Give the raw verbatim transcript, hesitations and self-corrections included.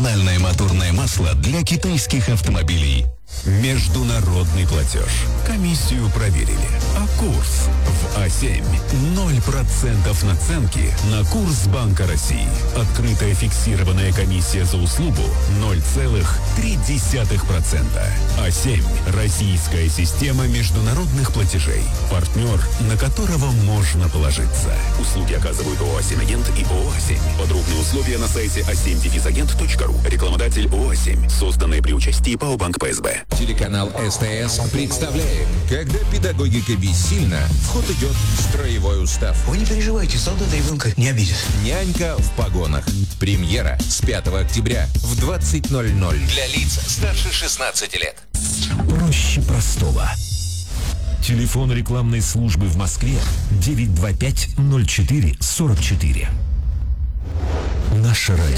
Оригинальное моторное масло для китайских автомобилей. Международный платеж. Комиссию проверили. А курс в А семь. ноль процентов наценки на курс Банка России. Открытая фиксированная комиссия за услугу ноль целых три десятых процента. А семь. Российская система международных платежей. Партнер, на которого можно положиться. Услуги оказывают ООО «А семь Агент» и ООО «А семь». Подробные условия на сайте а семь агент точка ру. Рекламодатель ООО «А семь». Созданные при участии ПАО «Банк ПСБ». Телеканал СТС представляет, когда педагогика бессильна, в ход идет строевой устав. Вы не переживайте, солдата ребенка не обидит. Нянька в погонах. Премьера с пятого октября в двадцать ноль ноль. Для лиц старше шестнадцати лет. Проще простого. Телефон рекламной службы в Москве девять два пять ноль четыре сорок четыре. Наша радио.